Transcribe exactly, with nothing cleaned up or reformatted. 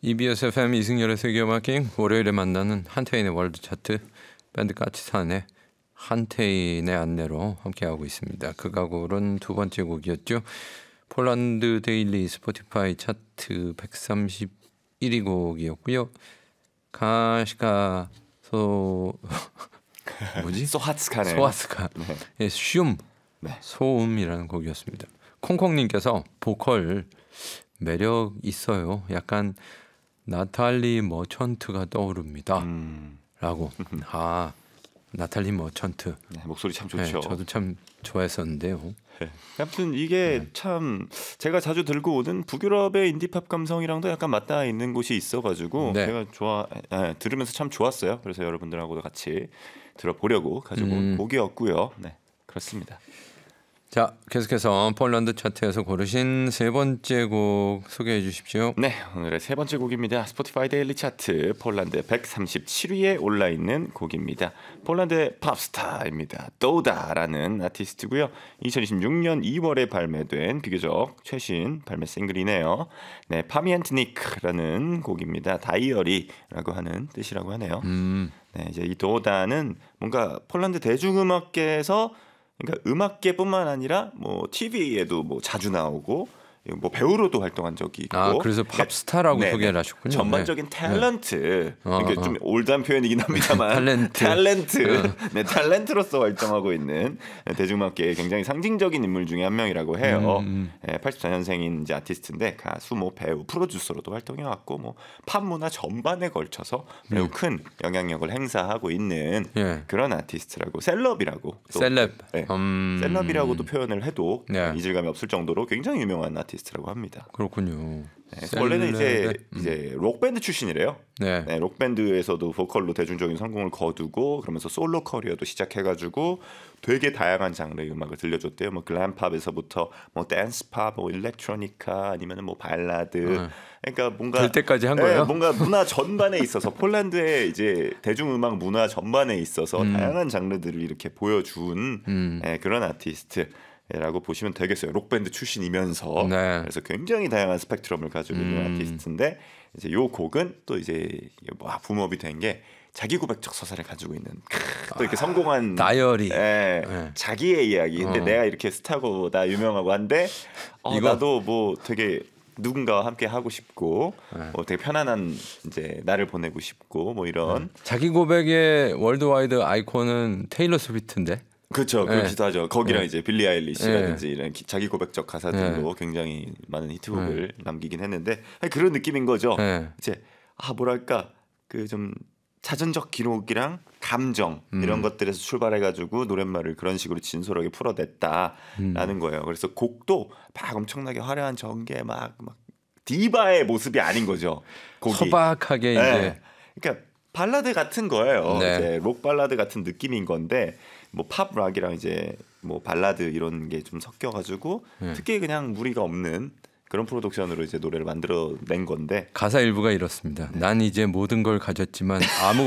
이비에스 에프엠 이승열의 세계음악여행 월요일에 만나는 한태인의 월드 차트 밴드 까치산의 한태인의 안내로 함께하고 있습니다. 그 가곡은 두 번째 곡이었죠. 폴란드 데일리 스포티파이 차트 백삼십일 위 곡이었고요. 가시카 소 뭐지? 소하츠카네요. 소하츠카 네. 슘 네. 소음이라는 곡이었습니다. 콩콩님께서 보컬 매력 있어요. 약간 나탈리 머천트가 떠오릅니다. 음. 라고. 아, 나탈리 머천트. 네, 목소리 참 좋죠. 네, 저도 참 좋아했었는데요. 네. 아무튼 이게 네. 참 제가 자주 들고 오는 북유럽의 인디팝 감성이랑도 약간 맞닿아 있는 곳이 있어가지고 네. 제가 좋아 네, 들으면서 참 좋았어요. 그래서 여러분들하고도 같이 들어보려고 가지고 온 음. 곡이었고요. 네, 그렇습니다. 자, 계속해서 폴란드 차트에서 고르신 세 번째 곡 소개해 주십시오. 네, 오늘의 세 번째 곡입니다. 스포티파이 데일리 차트 폴란드 백삼십칠 위에 올라 있는 곡입니다. 폴란드의 팝스타입니다. 도다라는 아티스트고요. 이천이십육 년 이월에 발매된 비교적 최신 발매 싱글이네요. 네, 파미앤트니크라는 곡입니다. 다이어리라고 하는 뜻이라고 하네요. 음. 네, 이제 이 도다는 뭔가 폴란드 대중음악계에서 그러니까 음악계뿐만 아니라 뭐 티비에도 뭐 자주 나오고 뭐 배우로도 활동한 적이 있고. 아, 그래서 팝스타라고 그러니까, 소개를 하셨군요. 전반적인 네. 탤런트. 네. 그러니까 좀 올드한 표현이긴 합니다만 탤런트. 탤런트. 네, 탤런트로서 활동하고 있는 대중음악계의 굉장히 상징적인 인물 중에 한 명이라고 해요. 음. 네, 팔십사 년생인 이제 아티스트인데 가수, 뭐 배우, 프로듀서로도 활동해 왔고 뭐 팝 문화 전반에 걸쳐서 매우 음. 큰 영향력을 행사하고 있는 예. 그런 아티스트라고 셀럽이라고. 또, 셀럽. 네, 음. 셀럽이라고도 표현을 해도 네. 이질감이 없을 정도로 굉장히 유명한 아티스트. 라고 합니다. 그렇군요. 네, 원래는 이제 음. 이제 록 밴드 출신이래요. 네. 네, 록 밴드에서도 보컬로 대중적인 성공을 거두고 그러면서 솔로 커리어도 시작해가지고 되게 다양한 장르의 음악을 들려줬대요. 뭐 글램팝에서부터 뭐 댄스팝, 뭐 일렉트로니카 아니면은 뭐 발라드. 네. 그러니까 뭔가 될 때까지 한 네, 거예요. 뭔가 문화 전반에 있어서 폴란드의 이제 대중음악 문화 전반에 있어서 음. 다양한 장르들을 이렇게 보여준 음. 네, 그런 아티스트. 라고 보시면 되겠어요. 록밴드 출신이면서 네. 그래서 굉장히 다양한 스펙트럼을 가지고 있는 음. 아티스트인데 이제 요 곡은 또 이제 와 붐업이 된 게 자기 고백적 서사를 가지고 있는 또 이렇게 아, 성공한 다이어리 예, 네. 자기의 이야기. 근데 어. 내가 이렇게 스타고 나 유명하고 한데 어, 이거... 나도 뭐 되게 누군가와 함께 하고 싶고 네. 뭐 되게 편안한 이제 나를 보내고 싶고 뭐 이런 네. 자기 고백의 월드와이드 아이콘은 테일러 스위프트인데. 그렇죠. 그렇기도 네. 하죠. 거기랑 네. 이제 빌리 아일리시라든지 네. 이런 기, 자기 고백적 가사들로 네. 굉장히 많은 히트곡을 네. 남기긴 했는데 그런 느낌인 거죠. 네. 이제 아 뭐랄까 그 좀 자전적 기록이랑 감정 음. 이런 것들에서 출발해가지고 노랫말을 그런 식으로 진솔하게 풀어냈다라는 음. 거예요. 그래서 곡도 막 엄청나게 화려한 전개 막, 막 디바의 모습이 아닌 거죠. 곡이. 소박하게 네. 이제. 그러니까 발라드 같은 거예요. 네. 이제 록 발라드 같은 느낌인 건데 뭐 팝 락이랑 이제 뭐 발라드 이런 게 좀 섞여가지고 네. 특히 그냥 무리가 없는 그런 프로덕션으로 이제 노래를 만들어낸 건데 가사 일부가 이렇습니다. 네. 난 이제 모든 걸 가졌지만 아무